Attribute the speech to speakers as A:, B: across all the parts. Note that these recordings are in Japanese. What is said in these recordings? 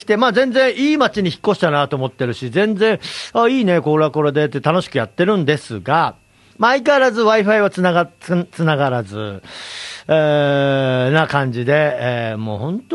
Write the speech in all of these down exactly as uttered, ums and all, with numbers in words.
A: 来て、まあ全然いい街に引っ越したなと思ってるし、全然、あ、いいね、これはこれでって楽しくやってるんですが、まあ相変わらず Wi-Fi はつなが、つ、つながらず、えー、な感じで、えー、もう本当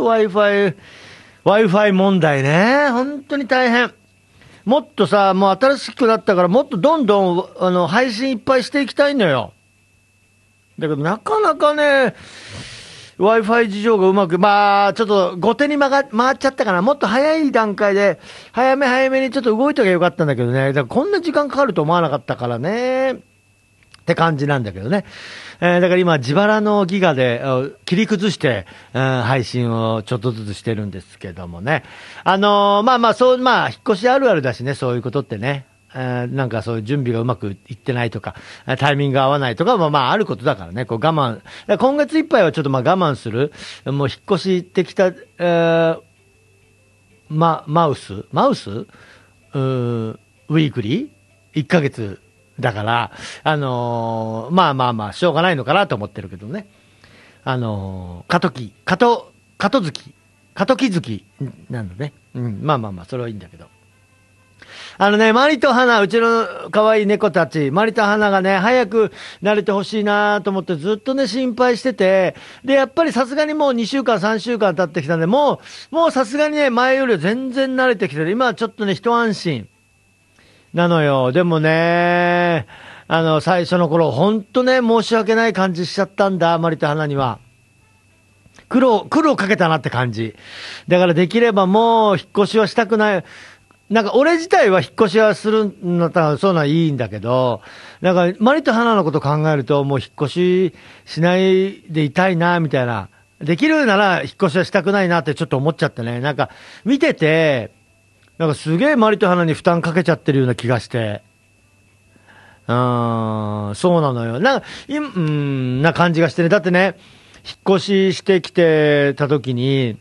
A: Wi-Fi、Wi-Fi 問題ね、本当に大変。もっとさ、もう新しくなったから、もっとどんどん、あの、配信いっぱいしていきたいのよ。だけどなかなかね、Wi-Fi 事情がうまく、まあ、ちょっと後手に回回っちゃったかな。もっと早い段階で、早め早めにちょっと動いときゃよかったんだけどね。だからこんな時間かかると思わなかったからね。って感じなんだけどね。えー、だから今、自腹のギガで切り崩して、うん、配信をちょっとずつしてるんですけどもね。あのー、まあまあ、そう、まあ、引っ越しあるあるだしね、そういうことってね。なんかそういう準備がうまくいってないとか、タイミングが合わないとかもまああることだからね、こう我慢。今月いっぱいはちょっとまあ我慢する。もう引っ越してきた、えー、ま、マウスマウスうーウィークリー ?いっ ヶ月だから、あのー、まあまあまあ、しょうがないのかなと思ってるけどね。あのー、過渡期、過渡、過渡月、過渡期月なのね。うん、まあまあまあ、それはいいんだけど。あのね、マリと花、うちの可愛い猫たち、マリと花がね、早く慣れてほしいなと思ってずっとね、心配してて、で、やっぱりさすがにもうにしゅうかん、さんしゅうかん経ってきたんで、もう、もうさすがにね、前よりは全然慣れてきてる。今はちょっとね、一安心なのよ。でもね、あの、最初の頃、ほんとね、申し訳ない感じしちゃったんだ、マリと花には。苦労、苦労かけたなって感じ。だからできればもう、引っ越しはしたくない。なんか俺自体は引っ越しはするんだったらそういうのはいいんだけど、なんかマリと花のこと考えるともう引っ越ししないでいたいなみたいな、できるなら引っ越しはしたくないなってちょっと思っちゃってね。なんか見てて、なんかすげえマリと花に負担かけちゃってるような気がして、うーん、そうなのよ。なんか、い、うーん、な感じがしてね。だってね、引っ越ししてきてた時に、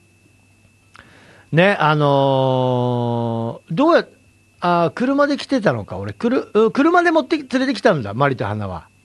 A: ね、あのー、どうや、あ、車で来てたのか、俺、くる、車で持って、連れてきたんだ、マリと花は。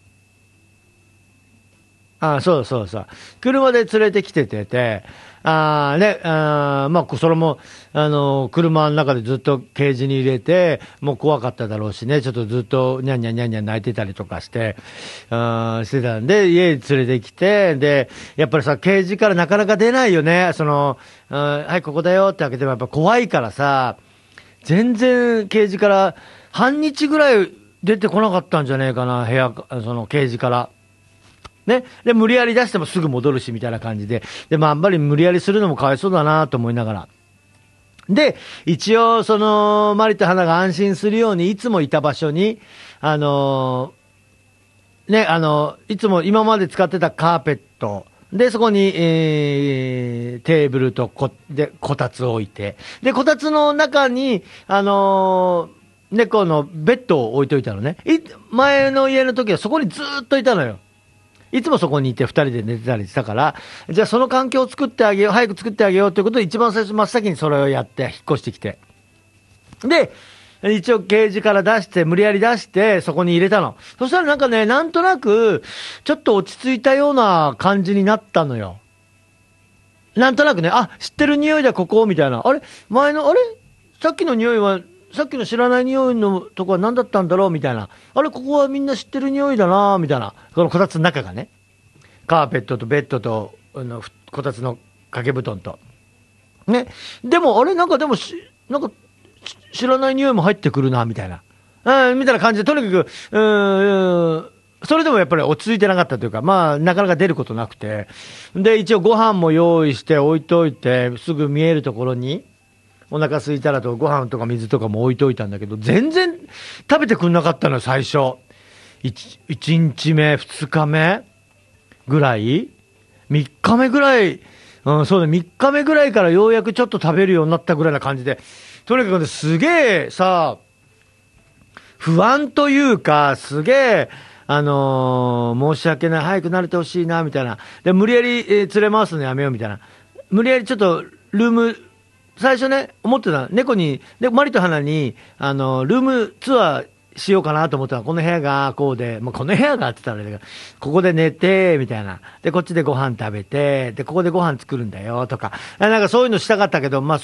A: あ、そうそうそう。車で連れてきててて、あね、あまあ、それも、あのー、車の中でずっとケージに入れて、もう怖かっただろうしね、ちょっとずっとニャンニャンニャンニャン泣いてたりとかして、あしてたんで、家に連れてきて、で、やっぱりさ、ケージからなかなか出ないよね、その、はい、ここだよって開けてもやっぱ怖いからさ、全然ケージから半日ぐらい出てこなかったんじゃねえかな、部屋、そのケージから。ね。で、無理やり出してもすぐ戻るし、みたいな感じで。で、まあ、あんまり無理やりするのもかわいそうだなと思いながら。で、一応、その、マリと花が安心するように、いつもいた場所に、あのー、ね、あのー、いつも今まで使ってたカーペット、で、そこに、えー、テーブルとこ、で、こたつを置いて、で、こたつの中に、あのー、猫のベッドを置いといたのね。い、前の家の時はそこにずーっといたのよ。いつもそこにいて二人で寝てたりしたから、じゃあその環境を作ってあげよう、早く作ってあげようということで一番最初、真っ先にそれをやって引っ越してきて。で、一応ケージから出して、無理やり出して、そこに入れたの。そしたらなんかね、なんとなく、ちょっと落ち着いたような感じになったのよ。なんとなくね、あ、知ってる匂いだ、ここ、みたいな。あれ前の、あれさっきの匂いは、さっきの知らない匂いのとこは何だったんだろうみたいな。あれここはみんな知ってる匂いだなみたいな。このこたつの中がね。カーペットとベッドと、あの、こたつの掛け布団と。ね。でも、あれなんかでもし、なんか、知らない匂いも入ってくるな、みたいな。うん、みたいな感じで、とにかく、うーん、それでもやっぱり落ち着いてなかったというか、まあ、なかなか出ることなくて。で、一応ご飯も用意して置いといて、すぐ見えるところに、お腹空いたらとご飯とか水とかも置いといたんだけど、全然食べてくんなかったのよ、最初。1, 1日目、ふつかめぐらい ?みっ 日目ぐらい、うん、そうだ、みっかめぐらいからようやくちょっと食べるようになったぐらいな感じで、とにかくね、すげえさ、不安というか、すげえ、あのー、申し訳ない、早く慣れてほしいな、みたいな。で、無理やり、えー、連れ回すのやめよう、みたいな。無理やりちょっと、ルーム、最初ね、思ってた、猫に、で、マリと花に、あの、ルームツアーしようかなと思ったら、この部屋がこうで、まあ、この部屋がって言ったらあれだけど、ここで寝て、みたいな。で、こっちでご飯食べて、で、ここでご飯作るんだよ、とか。なんかそういうのしたかったけど、まあ